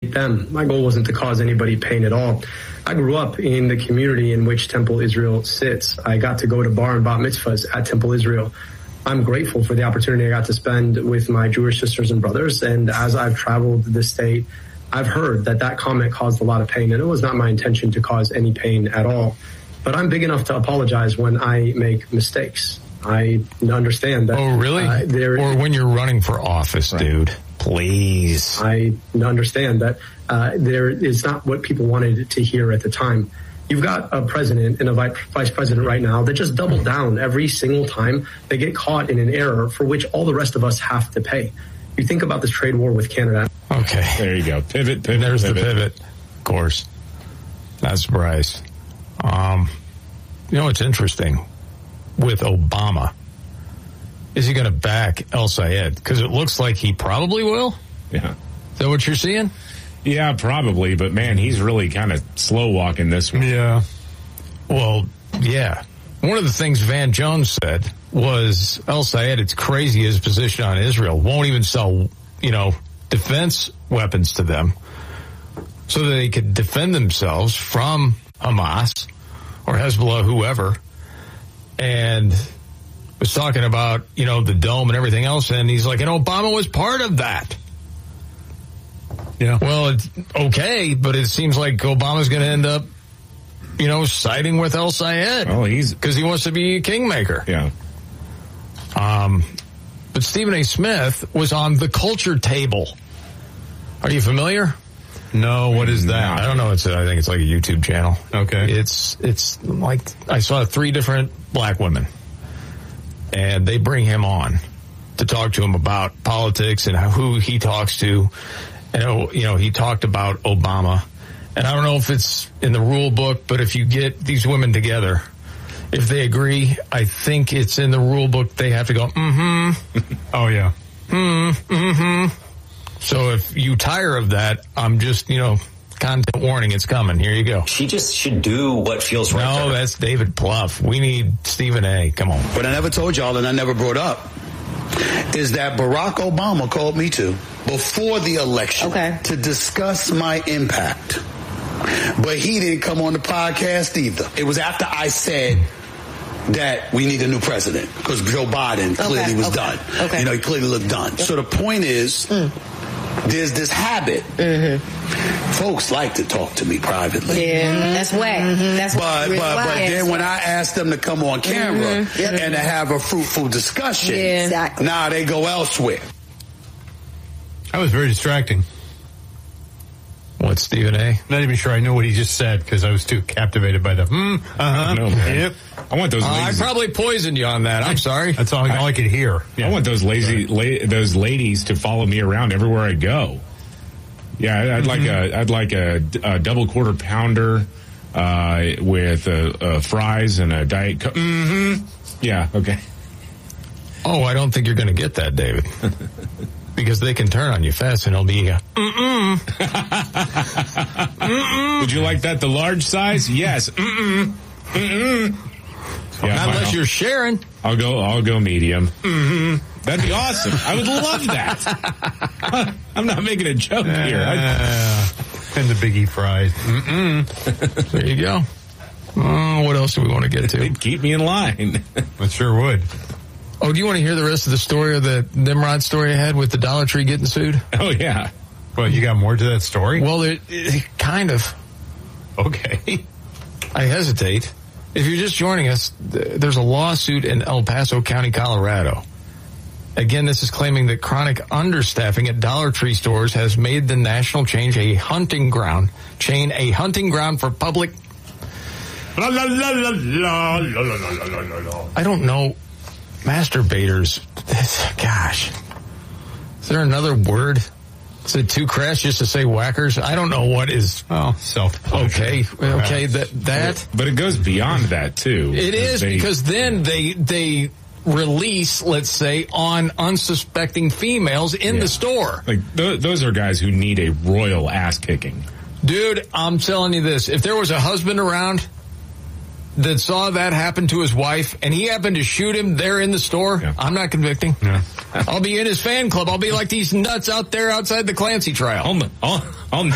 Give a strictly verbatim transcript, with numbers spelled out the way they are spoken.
them. My goal wasn't to cause anybody pain at all. I grew up in the community in which Temple Israel sits. I got to go to bar and bat mitzvahs at Temple Israel. I'm grateful for the opportunity I got to spend with my Jewish sisters and brothers. And as I've traveled the state, I've heard that that comment caused a lot of pain. And it was not my intention to cause any pain at all. But I'm big enough to apologize when I make mistakes. I understand that. Oh, really? Uh, there, or when you're running for office, right. Dude. Please. I understand that uh, there is not what people wanted to hear at the time. You've got a president and a vice president right now that just double down every single time they get caught in an error for which all the rest of us have to pay. You think about this trade war with Canada. Okay. There you go. Pivot, pivot, There's pivot. the pivot. Of course. That's Bryce. Um, you know what's interesting with Obama? Is he going to back El Sayed? Because it looks like he probably will. Yeah. Is that what you're seeing? Yeah, probably. But, man, he's really kind of slow walking this one. Yeah. Well, yeah. One of the things Van Jones said was El Sayed, it's crazy his position on Israel, won't even sell, you know, defense weapons to them so that they could defend themselves from Hamas or Hezbollah, whoever. And was talking about, you know, the dome and everything else, and he's like, and Obama was part of that. Yeah. Well, it's okay, but it seems like Obama's going to end up, you know, siding with El Sayed. Oh, he's because he wants to be a kingmaker. Yeah. Um, but Stephen A. Smith was on The Culture Table. Are you familiar? No, what is that? I don't know. It's a, I think it's like a YouTube channel. Okay. It's it's like I saw three different black women. And they bring him on to talk to him about politics and who he talks to. And, you know, he talked about Obama. And I don't know if it's in the rule book, but if you get these women together, if they agree, I think it's in the rule book. They have to go, mm-hmm. Oh, yeah. Mm, mm-hmm. So if you tire of that, I'm just, you know, content warning, it's coming. Here you go. She just should do what feels right. No, that's David Plouffe. We need Stephen A. Come on. What I never told y'all and I never brought up is that Barack Obama called me to before the election okay. to discuss my impact. But he didn't come on the podcast either. It was after I said that we need a new president because Joe Biden clearly okay. was okay. done. Okay. You know, he clearly looked done. So the point is, mm. there's this habit. Mm-hmm. Folks like to talk to me privately. Yeah, mm-hmm. that's whack. Mm-hmm. That's but really but, but then when I ask them to come on camera mm-hmm. yep. and to have a fruitful discussion, yeah. exactly. now they go elsewhere. That was very distracting. What, Stephen A? Not even sure I know what he just said because I was too captivated by the hmm, uh-huh, no, man. yep. I want those. Uh, I probably poisoned you on that. I'm sorry. That's all, all I could hear. Yeah. I want those lazy, la- those ladies to follow me around everywhere I go. Yeah, I'd mm-hmm. like a, I'd like a, a double quarter pounder uh, with uh, uh, fries and a diet coke. Mm-hmm. Yeah. Okay. Oh, I don't think you're going to get that, David. Because they can turn on you fast and it'll be a, mm-mm. Mm-mm. Would you like that, the large size? Yes. Mm-mm. Mm-mm. Yeah, Not unless I'll, you're sharing. I'll go, I'll go medium. Mm-hmm. That'd be awesome. I would love that. I'm not making a joke uh, here. I, and the Biggie fries. Mm-mm. There you go. Uh, what else do we want to get to? They'd keep me in line. I sure would. Oh, do you want to hear the rest of the story of the Nimrod story I had with the Dollar Tree getting sued? Oh, yeah. Well, you got more to that story? Well, it, it, kind of. Okay. I hesitate. If you're just joining us, there's a lawsuit in El Paso County, Colorado. Again, this is claiming that chronic understaffing at Dollar Tree stores has made the national chain a hunting ground, chain a hunting ground for public. La, la, la, la, la, la, la, la, la, la. I don't know. Masturbators. Gosh. Is there another word? Is it too crass just to say whackers? I don't know what is. Oh, self. Okay. Okay. That, that. But it goes beyond that, too. It is they, because then they, they release, let's say, on unsuspecting females in yeah. the store. Like, th- those are guys who need a royal ass kicking. Dude, I'm telling you this. If there was a husband around that saw that happen to his wife and he happened to shoot him there in the store, yeah. I'm not convicting. Yeah. I'll be in his fan club. I'll be like these nuts out there outside the Clancy trial. I'll, I'll, I'll